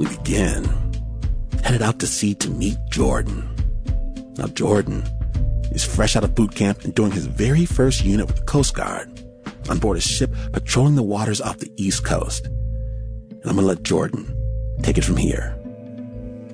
We begin, headed out to sea to meet Jordan. Now, Jordan is fresh out of boot camp and doing his very first unit with the Coast Guard on board a ship patrolling the waters off the East Coast. And I'm going to let Jordan take it from here.